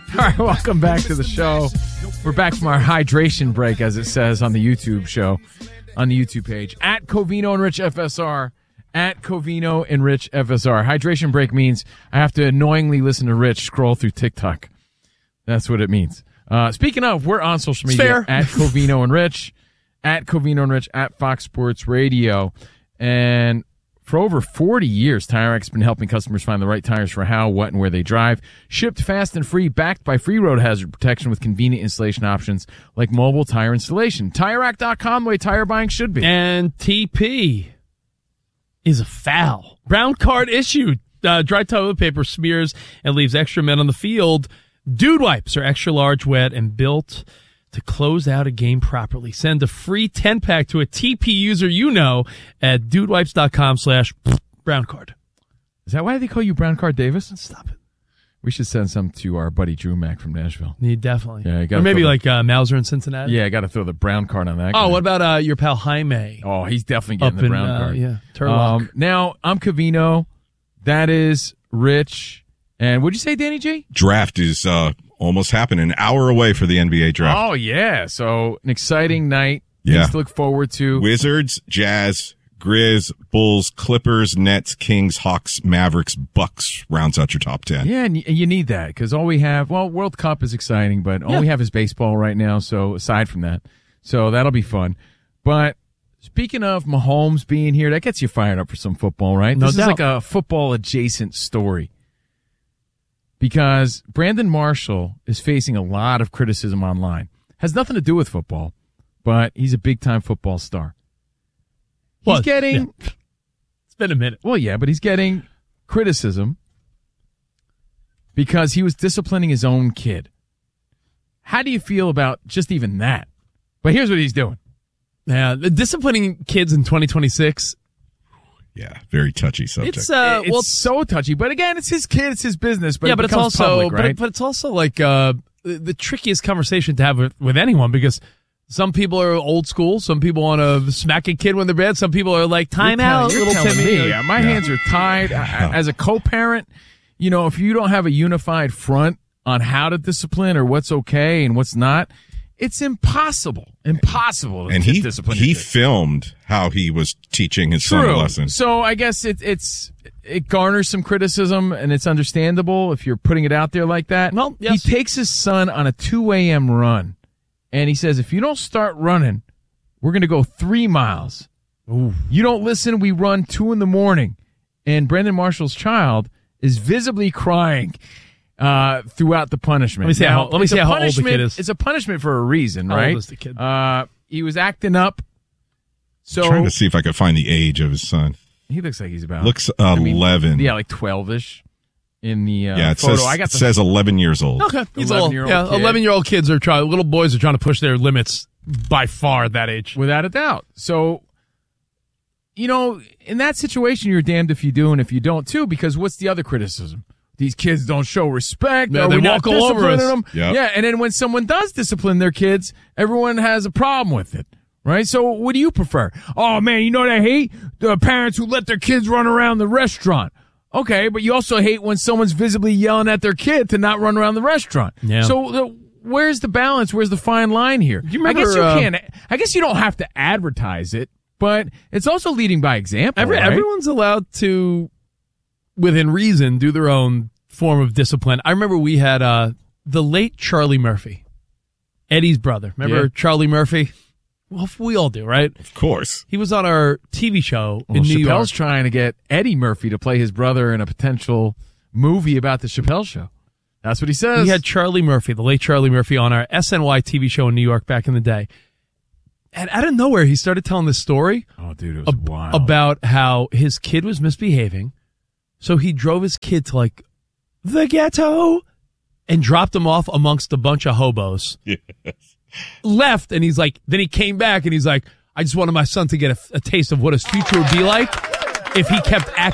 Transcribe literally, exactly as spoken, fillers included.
All right, welcome back to the show. We're back from our hydration break, as it says on the YouTube show, on the YouTube page, at Covino and Rich F S R, at Covino and Rich F S R. Hydration break means I have to annoyingly listen to Rich scroll through TikTok. That's what it means. Uh, speaking of, we're on social media Fair. at Covino and Rich, at Covino and Rich, at Fox Sports Radio. And for over forty years, TireRack's been helping customers find the right tires for how, what, and where they drive. Shipped fast and free, backed by free road hazard protection with convenient installation options like mobile tire installation. Tire Rack dot com, the way tire buying should be. And T P is a foul. Brown card issued. Uh, dry toilet paper smears and leaves extra men on the field. Dude wipes are extra large, wet, and built to close out a game properly. Send a free ten-pack to a T P user you know at dudewipes.com slash brown card. Is that why they call you Brown Card Davis? Stop it. We should send some to our buddy Drew Mack from Nashville. You definitely. Yeah, you or gotta maybe throw like uh, Mauser in Cincinnati. Yeah, I got to throw the brown card on that Oh, guy. what about uh, your pal Jaime? Oh, he's definitely getting Up the in, brown uh, card. yeah, Turlock. Um, now, I'm Covino. That is Rich. And what'd you say, Danny G? Draft is uh, almost happening. An hour away for the N B A draft. Oh, yeah. So, an exciting night. Yeah. Things to look forward to. Wizards, Jazz, Grizz, Bulls, Clippers, Nets, Kings, Hawks, Mavericks, Bucks rounds out your top ten. Yeah, and you, you need that because all we have, well, World Cup is exciting, but all Yeah. we have is baseball right now. So, aside from that, so that'll be fun. But speaking of Mahomes being here, that gets you fired up for some football, right? No this doubt. is like a football adjacent story because Brandon Marshall is facing a lot of criticism online. Has nothing to do with football, but he's a big time football star. He's Well, getting, yeah. It's been a minute. well, yeah, but he's getting criticism because he was disciplining his own kid. How do you feel about just even that? But here's what he's doing. Yeah, the disciplining kids in twenty twenty-six. Yeah, very touchy subject. It's uh, it's well, so touchy, but again, it's his kid, it's his business. But yeah, it but it's becomes also, public, but, right? it, but it's also like uh, the, the trickiest conversation to have with, with anyone because some people are old school, some people want to smack a kid when they're bad, some people are like time You're out, telling- you're little telling Timmy. me, yeah, my hands are tied. I- I- As a co-parent, you know, if you don't have a unified front on how to discipline or what's okay and what's not, it's impossible, impossible and to he discipline. he your kid. filmed how he was teaching his son a True. lesson. So I guess it, it's it garners some criticism, and it's understandable if you're putting it out there like that. Well, yes. He takes his son on a two a.m. run, and he says, if you don't start running, we're going to go three miles. Ooh. You don't listen, we run two in the morning. And Brandon Marshall's child is visibly crying uh, throughout the punishment. Let me see Now, how- let me it's see a how old the punishment- kid is. It's a punishment for a reason, How old right? is the kid? Uh, he was acting up. So Trying to see if I could find the age of his son. he looks like he's about Looks I mean, eleven. yeah, like twelve-ish in the uh, yeah, it photo. says I got it the, says eleven years old. Okay, he's a little, eleven-year-old yeah, kid. eleven-year-old kids are trying, little boys are trying to push their limits by far at that age. without a doubt. So, you know, in that situation, you're damned if you do and if you don't too. Because what's the other criticism? These kids don't show respect. Yeah, Are they we not walk all over disciplining us. them? Yep. Yeah, and then when someone does discipline their kids, everyone has a problem with it. Right? So what do you prefer? Oh, man, you know what I hate? The parents who let their kids run around the restaurant. Okay, but you also hate when someone's visibly yelling at their kid to not run around the restaurant. Yeah. So uh, where's the balance? Where's the fine line here? you I guess remember, you uh, can't. I guess you don't have to advertise it, but it's also leading by example. Every, right? Everyone's allowed to, within reason, do their own form of discipline. I remember we had uh, the late Charlie Murphy, Eddie's brother. Remember Yeah. Charlie Murphy? Well, we all do, right? Of course. He was on our T V show Well, in New Chappelle's York. trying to get Eddie Murphy to play his brother in a potential movie about the Chappelle Show. That's what he says. We had Charlie Murphy, the late Charlie Murphy, on our S N Y T V show in New York back in the day. And out of nowhere, he started telling this story oh, dude, it was ab- wild. about how his kid was misbehaving. So he drove his kid to like the ghetto and dropped him off amongst a bunch of hobos. Yes. Left, and he's like, then he came back and he's like, I just wanted my son to get a, a taste of what his future would be like if he kept acting